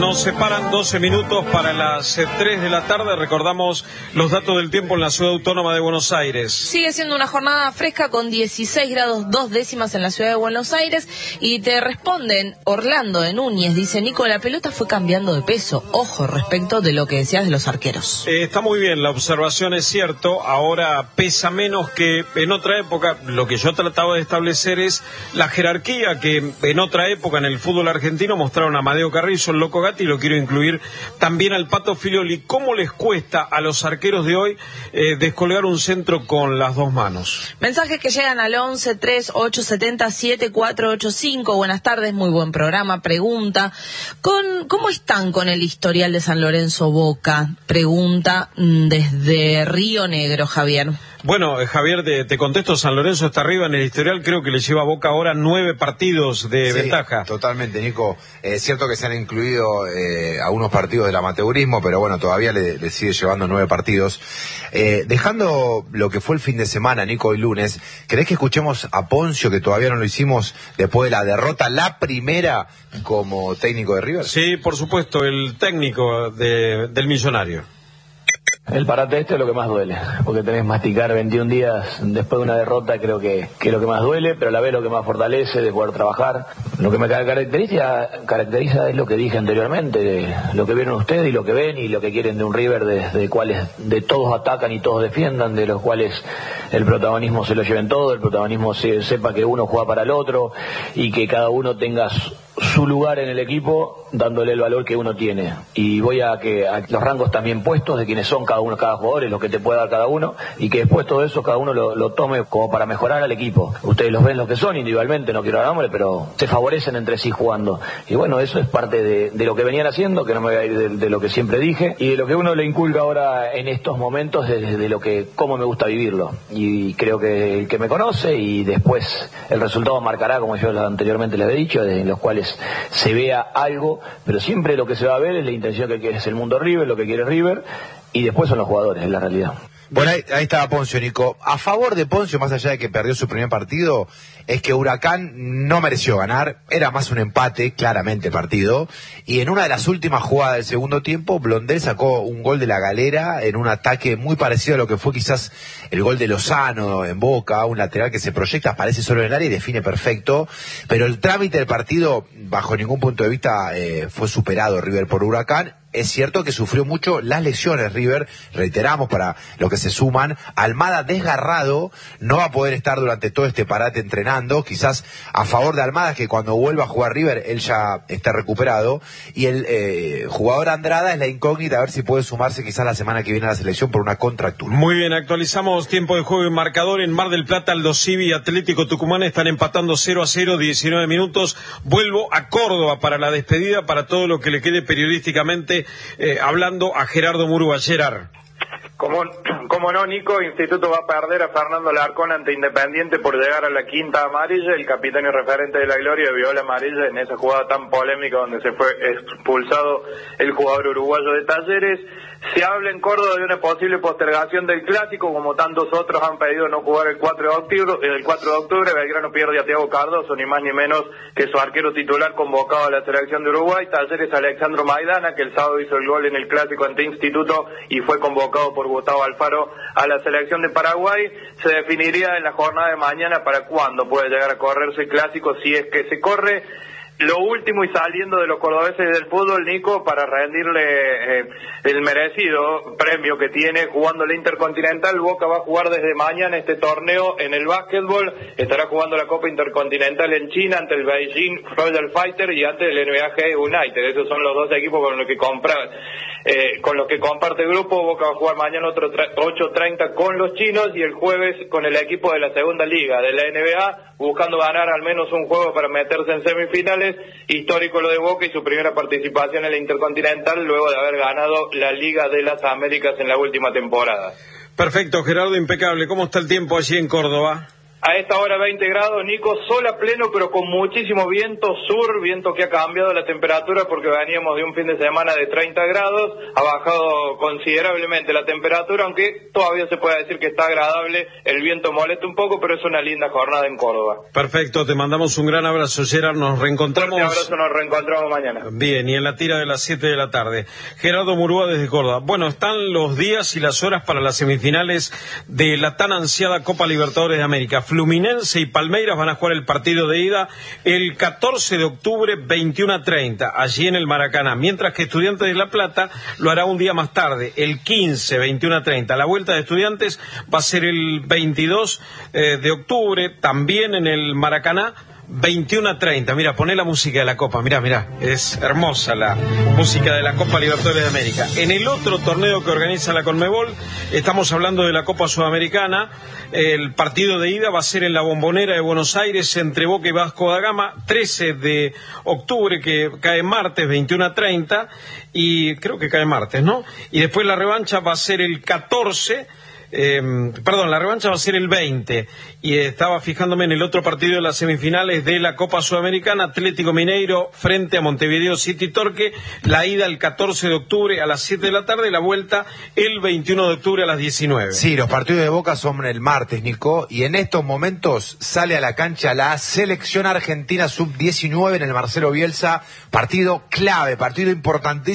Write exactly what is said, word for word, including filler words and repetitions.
Nos separan doce minutos para las tres de la tarde. Recordamos los datos del tiempo en la Ciudad Autónoma de Buenos Aires. Sigue siendo una jornada fresca con dieciséis grados dos décimas en la Ciudad de Buenos Aires. Y te responden Orlando de Núñez. Dice: Nico, la pelota fue cambiando de peso. Ojo respecto de lo que decías de los arqueros. Eh, está muy bien, la observación es cierto. Ahora pesa menos que en otra época. Lo que yo trataba de establecer es la jerarquía que en otra época en el fútbol argentino mostraron a Amadeo Carrillo, el Loco Gatti, y lo quiero incluir también al Pato Filioli. ¿Cómo les cuesta a los arqueros de hoy eh, descolgar un centro con las dos manos? Mensajes que llegan al once, tres, ocho, setenta, siete, cuatro, ocho, cinco. Buenas tardes, muy buen programa. Pregunta, con, ¿cómo están con el historial de San Lorenzo Boca? Pregunta desde Río Negro, Javier. Bueno, eh, Javier, te, te contesto, San Lorenzo está arriba en el historial, creo que le lleva a Boca ahora nueve partidos de sí, ventaja. Totalmente, Nico. Es eh, cierto que se han incluido eh, algunos partidos del amateurismo, pero bueno, todavía le, le sigue llevando nueve partidos. Eh, dejando lo que fue el fin de semana, Nico, y lunes, ¿querés que escuchemos a Poncio, que todavía no lo hicimos, después de la derrota, la primera como técnico de River? Sí, por supuesto, el técnico de, del Millonario. El parate este es lo que más duele, porque tenés que masticar veintiún días después de una derrota, creo que, que es lo que más duele, pero a la vez lo que más fortalece de poder trabajar. Lo que me caracteriza, caracteriza es lo que dije anteriormente, lo que vieron ustedes y lo que ven y lo que quieren de un River, de, de cuales de todos atacan y todos defiendan, de los cuales el protagonismo se lo lleven todo, el protagonismo se, sepa que uno juega para el otro y que cada uno tenga su, su lugar en el equipo, dándole el valor que uno tiene. Y voy a que a los rangos también puestos de quienes son cada uno, cada jugador, es lo que te puede dar cada uno, y que después todo eso cada uno lo, lo tome como para mejorar al equipo. Ustedes los ven los que son individualmente, no quiero dar nombre, pero se favorecen entre sí jugando. Y bueno, eso es parte de, de lo que venían haciendo, que no me voy a ir de, de lo que siempre dije, y de lo que uno le inculca ahora en estos momentos, de, de lo que, cómo me gusta vivirlo. Y creo que el que me conoce, y después el resultado marcará, como yo anteriormente les he dicho, en los cuales se vea algo, pero siempre lo que se va a ver es la intención que quiere, es el mundo River, lo que quiere River, y después son los jugadores, es la realidad. Bueno, ahí, ahí estaba Poncio, Nico. A favor de Poncio, más allá de que perdió su primer partido, es que Huracán no mereció ganar, era más un empate, claramente partido, y en una de las últimas jugadas del segundo tiempo, Blondel sacó un gol de la galera en un ataque muy parecido a lo que fue quizás el gol de Lozano en Boca, un lateral que se proyecta, aparece solo en el área y define perfecto, pero el trámite del partido, bajo ningún punto de vista, eh, fue superado River por Huracán. Es cierto que sufrió mucho las lesiones River, reiteramos para los que se suman, Almada desgarrado, no va a poder estar durante todo este parate entrenando, quizás a favor de Almada, que cuando vuelva a jugar River él ya esté recuperado, y el eh, jugador Andrada es la incógnita, a ver si puede sumarse quizás la semana que viene a la selección por una contractura. Muy bien, actualizamos tiempo de juego y marcador. En Mar del Plata, Aldo Civi y Atlético Tucumán están empatando cero a cero, diecinueve minutos. Vuelvo a Córdoba para la despedida, para todo lo que le quede periodísticamente Eh, hablando a Gerardo Murúa. Gerard. Como, como no, Nico, Instituto va a perder a Fernando Larcón ante Independiente por llegar a la quinta amarilla. El capitán y referente de la gloria vio la amarilla en esa jugada tan polémica donde se fue expulsado el jugador uruguayo de Talleres. Se habla en Córdoba de una posible postergación del clásico, como tantos otros han pedido no jugar el cuatro de octubre. El cuatro de octubre Belgrano pierde a Thiago Cardoso, ni más ni menos que su arquero titular convocado a la selección de Uruguay. Talleres Alexandro Maidana, que el sábado hizo el gol en el clásico ante Instituto y fue convocado por Gustavo Alfaro a la selección de Paraguay. Se definiría en la jornada de mañana para cuándo puede llegar a correrse el clásico, si es que se corre. Lo último, y saliendo de los cordobeses del fútbol, Nico, para rendirle eh, el merecido premio que tiene jugando la Intercontinental, Boca va a jugar desde mañana este torneo en el básquetbol. Estará jugando la Copa Intercontinental en China ante el Beijing Royal Fighter y ante el N B A G United. Esos son los dos equipos con los que compra, eh, con los que comparte el grupo. Boca va a jugar mañana otro ocho treinta con los chinos y el jueves con el equipo de la segunda liga de la N B A, buscando ganar al menos un juego para meterse en semifinales. Histórico lo de Boca y su primera participación en la Intercontinental luego de haber ganado la Liga de las Américas en la última temporada. Perfecto, Gerardo, impecable. ¿Cómo está el tiempo allí en Córdoba? A esta hora veinte grados, Nico, sol a pleno, pero con muchísimo viento sur, viento que ha cambiado la temperatura porque veníamos de un fin de semana de treinta grados, ha bajado considerablemente la temperatura, aunque todavía se puede decir que está agradable, el viento molesta un poco, pero es una linda jornada en Córdoba. Perfecto, te mandamos un gran abrazo, Gerard, nos reencontramos. Un abrazo, nos reencontramos mañana. Bien, y en la tira de las siete de la tarde. Gerardo Murúa desde Córdoba. Bueno, están los días y las horas para las semifinales de la tan ansiada Copa Libertadores de América. Fluminense y Palmeiras van a jugar el partido de ida el catorce de octubre, veintiuno a treinta, allí en el Maracaná, mientras que Estudiantes de La Plata lo hará un día más tarde, el quince, veintiuno a treinta. La vuelta de Estudiantes va a ser el veintidós de octubre, también en el Maracaná, veintiuno a treinta. Mira, poné la música de la Copa, mira, mira, es hermosa la música de la Copa Libertadores de América. En el otro torneo que organiza la Conmebol, estamos hablando de la Copa Sudamericana. El partido de ida va a ser en la Bombonera de Buenos Aires entre Boca y Vasco da Gama, trece de octubre, que cae martes, veintiuno a treinta, y creo que cae martes, ¿no? Y después la revancha va a ser el catorce. Eh, perdón, la revancha va a ser el veinte, y estaba fijándome en el otro partido de las semifinales de la Copa Sudamericana, Atlético Mineiro frente a Montevideo City Torque, la ida el catorce de octubre a las siete de la tarde, la vuelta el veintiuno de octubre a las diecinueve. Sí, los partidos de Boca son el martes, Nico, y en estos momentos sale a la cancha la selección argentina sub diecinueve en el Marcelo Bielsa, partido clave, partido importantísimo.